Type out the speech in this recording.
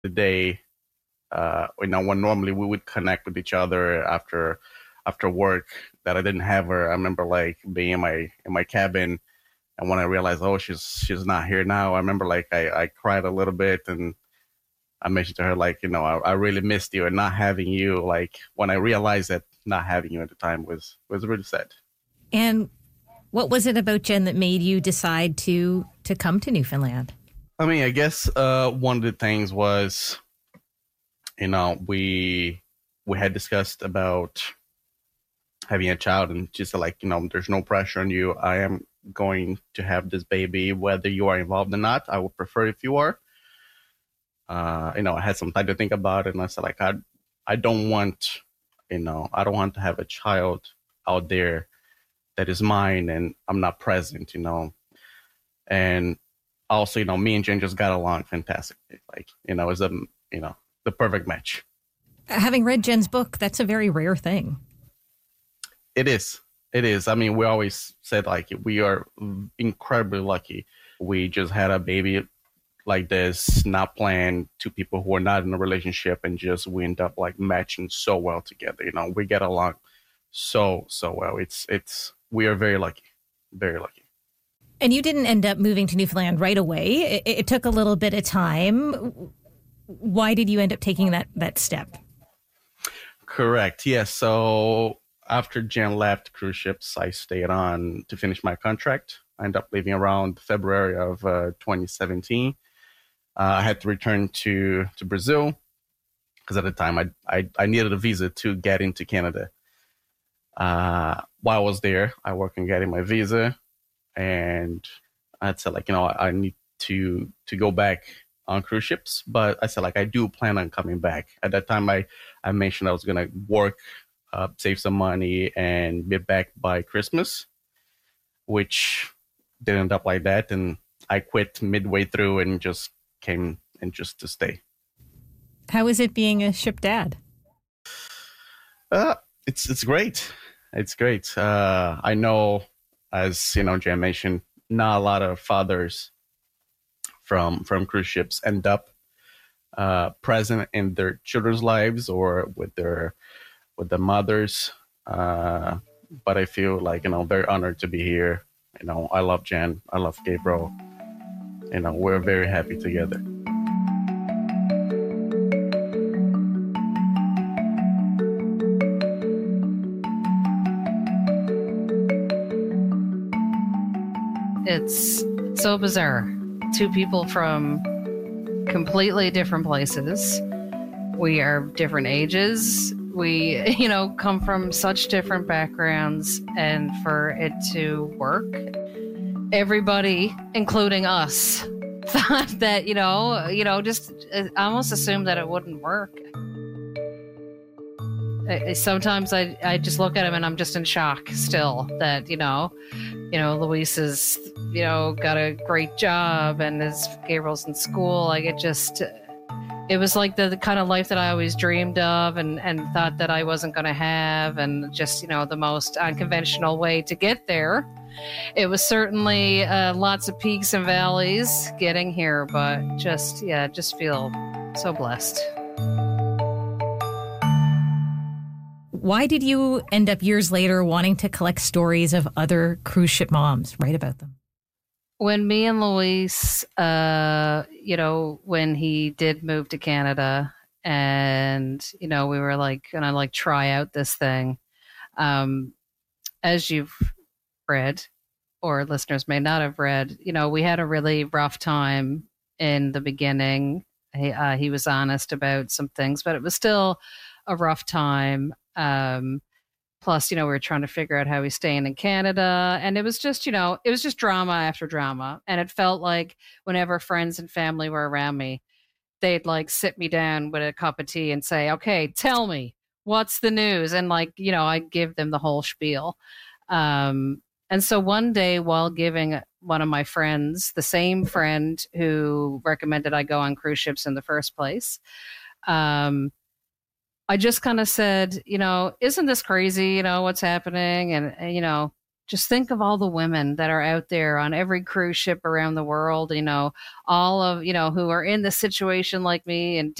the day, when normally we would connect with each other after work, that I didn't have her. I remember like being in my cabin, and when I realized, oh, she's not here now, I remember like I cried a little bit, and I mentioned to her like, I really missed you, and not having you. Like when I realized that not having you at the time was really sad. And what was it about Jen that made you decide to come to Newfoundland? I mean, I guess one of the things was, we had discussed about having a child, and she said like, there's no pressure on you. I am going to have this baby, whether you are involved or not. I would prefer if you are. I had some time to think about it, and I said like, I don't want, I don't want to have a child out there that is mine and I'm not present, and also, me and Jen just got along fantastically. Like, it's the perfect match. Having read Jen's book, that's a very rare thing. It is. It is. I mean, we always said like we are incredibly lucky. We just had a baby like this, not planned, two people who are not in a relationship, and just we end up like matching so well together. We get along so well. We are very lucky, very lucky. And you didn't end up moving to Newfoundland right away. It took a little bit of time. Why did you end up taking that step? Correct. Yes. So after Jen left cruise ships, I stayed on to finish my contract. I ended up leaving around February of 2017. I had to return to Brazil because at the time I needed a visa to get into Canada. While I was there, I worked on getting my visa, and I had said like, I need to go back on cruise ships, but I said like, I do plan on coming back. At that time, I mentioned I was going to work, save some money, and be back by Christmas, which didn't end up like that. And I quit midway through and just came and just to stay. How is it being a ship dad? It's great. It's great. I know, as Jen mentioned, not a lot of fathers from cruise ships end up present in their children's lives or with the mothers. But I feel like very honored to be here. I love Jen. I love Gabriel. We're very happy together. It's so bizarre. Two people from completely different places. We are different ages. We, come from such different backgrounds, and for it to work, everybody, including us, thought that, just almost assumed that it wouldn't work. Sometimes I just look at him and I'm just in shock still that, Luis has, got a great job, and as Gabriel's in school, like it was like the kind of life that I always dreamed of and thought that I wasn't going to have, and just, the most unconventional way to get there. It was certainly lots of peaks and valleys getting here, but just feel so blessed. Why did you end up years later wanting to collect stories of other cruise ship moms, write about them? When me and Luis, when he did move to Canada, and, we were like, gonna like try out this thing. As you've read, or listeners may not have read, we had a really rough time in the beginning. He was honest about some things, but it was still a rough time. Plus, we were trying to figure out how he's staying in Canada, and it was just, drama after drama. And it felt like whenever friends and family were around me, they'd like sit me down with a cup of tea and say, okay, tell me, what's the news? And like, I'd give them the whole spiel. And so one day while giving one of my friends, the same friend who recommended I go on cruise ships in the first place, I just kind of said, isn't this crazy, what's happening? And just think of all the women that are out there on every cruise ship around the world, all of, who are in the situation like me and